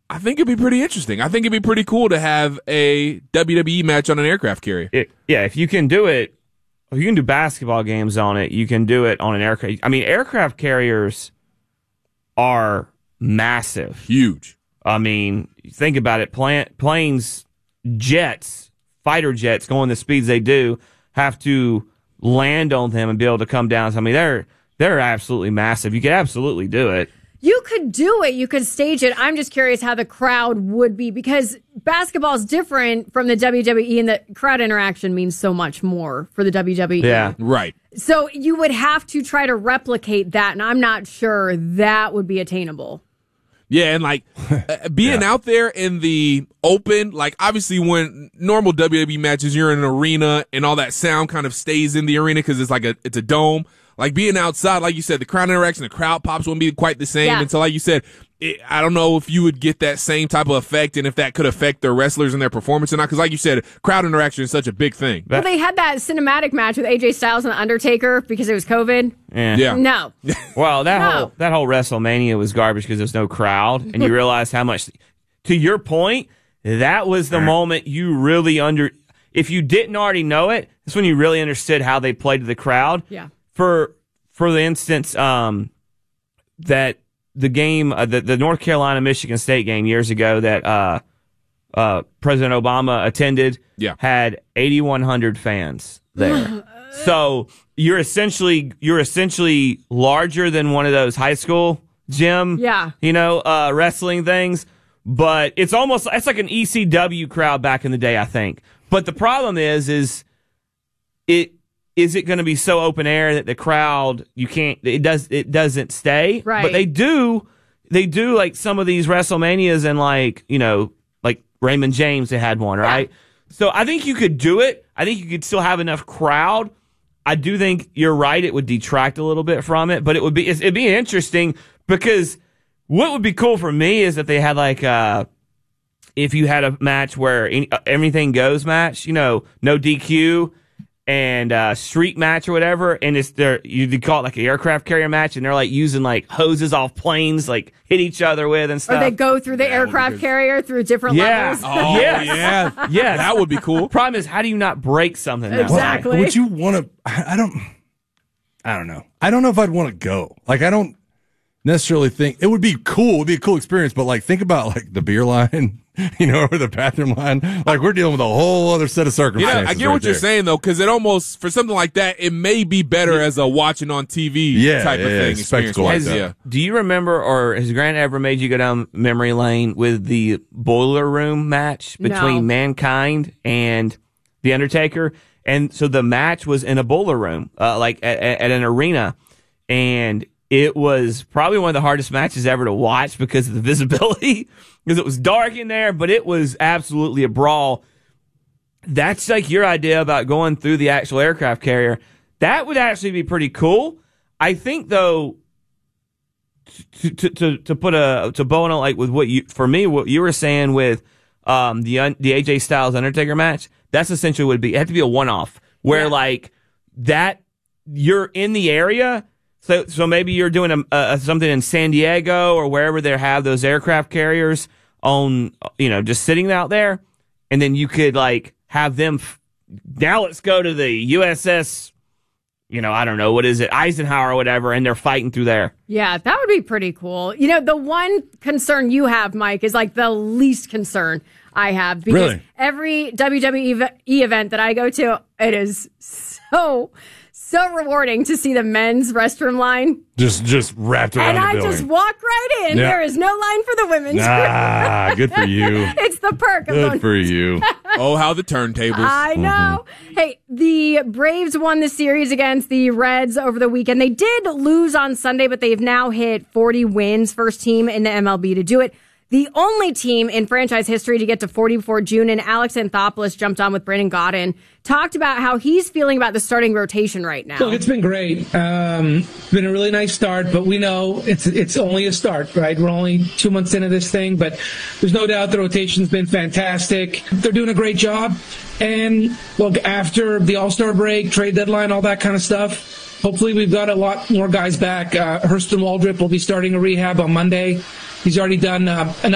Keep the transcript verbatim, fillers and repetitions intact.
I think it'd be pretty interesting. I think it'd be pretty cool to have a W W E match on an aircraft carrier. It, yeah, if you can do it, if you can do basketball games on it, you can do it on an aircraft. I mean, aircraft carriers are massive. Huge. I mean, think about it. Plan, planes, jets, fighter jets going the speeds they do have to land on them and be able to come down. So, I mean, they're they're absolutely massive. You could absolutely do it. You could do it. You could stage it. I'm just curious how the crowd would be, because basketball is different from the W W E, and the crowd interaction means so much more for the W W E. Yeah, right. So you would have to try to replicate that, and I'm not sure that would be attainable. Yeah, and like being yeah. out there in the open, like obviously when normal W W E matches, you're in an arena and all that sound kind of stays in the arena because it's like a it's a dome. Like being outside, like you said, the crowd interaction, the crowd pops wouldn't be quite the same. Yeah. And so, like you said, it, I don't know if you would get that same type of effect and if that could affect the wrestlers and their performance or not. Because, like you said, crowd interaction is such a big thing. Well, they had that cinematic match with A J Styles and The Undertaker because it was COVID. Yeah. yeah. No. Well, that no. whole that whole WrestleMania was garbage because there's no crowd, and you realize how much. To your point, that was the moment you really under. If you didn't already know it, that's when you really understood how they played to the crowd. Yeah. For for the instance, um, that the game, uh, the the North Carolina Michigan State game years ago that uh, uh, President Obama attended, yeah. had eighty-one hundred fans there. So you're essentially you're essentially larger than one of those high school gym, yeah. you know, uh, wrestling things. But it's almost it's like an E C W crowd back in the day, I think. But the problem is, is it. Is it going to be so open air that the crowd you can't? It does. It doesn't stay. Right. But they do. They do like some of these WrestleManias and like you know like Raymond James. They had one, right? Yeah. So I think you could do it. I think you could still have enough crowd. I do think you're right. It would detract a little bit from it, but it would be it'd be interesting because what would be cool for me is if they had like uh if you had a match where any, everything goes match, you know, no D Q. And uh street match or whatever, and it's there you call it like an aircraft carrier match, and they're like using like hoses off planes, like hit each other with and stuff. Or they go through the yeah, aircraft carrier through different yeah. levels. Oh yes. yeah, yeah, that would be cool. Problem is, how do you not break something? That exactly. way? Would you want to? I don't. I don't know. I don't know if I'd want to go. Like I don't necessarily think it would be cool. It would be a cool experience, but like think about like the beer line. You know, or the bathroom line. Like, we're dealing with a whole other set of circumstances. Yeah, I get right what there. you're saying, though, because it almost, for something like that, it may be better as a watching on T V yeah, type yeah, of thing. Spectacle like has, that. Yeah. Do you remember, or has Grant ever made you go down memory lane with the Boiler Room match between No. Mankind and The Undertaker? And so the match was in a boiler room, uh, like at, at an arena, and it was probably one of the hardest matches ever to watch because of the visibility, because it was dark in there, but it was absolutely a brawl. That's like your idea about going through the actual aircraft carrier. That would actually be pretty cool. I think, though, to to to, to put a to bow on it, like with what you for me, what you were saying with um the the A J Styles Undertaker match, that's essentially would be it had to be a one off where yeah. like that you're in the area. So, so maybe you're doing a, a, something in San Diego or wherever they have those aircraft carriers on, you know, just sitting out there, and then you could like have them. F- now let's go to the U S S. You know, I don't know what is it, Eisenhower or whatever, and they're fighting through there. Yeah, that would be pretty cool. You know, the one concern you have, Mike, is like the least concern I have because really? every W W E event that I go to, it is so. So rewarding to see the men's restroom line. Just just wrapped around and the I building. just walk right in. Yeah. There is no line for the women's Ah, good for you. It's the perk of Good going. for you. Oh, how the turntables. I know. Mm-hmm. Hey, the Braves won the series against the Reds over the weekend. They did lose on Sunday, but they've now hit forty wins. First team in the M L B to do it. The only team in franchise history to get to forty before June, and Alex Anthopoulos jumped on with Brandon Gaudin, talked about how he's feeling about the starting rotation right now. Look, it's been great. Um, it's been a really nice start, but we know it's it's only a start, right? We're only two months into this thing, but there's no doubt the rotation's been fantastic. They're doing a great job. And look, after the All-Star break, trade deadline, all that kind of stuff, hopefully we've got a lot more guys back. Uh, Hurston Waldrip will be starting a rehab on Monday. He's already done uh, enough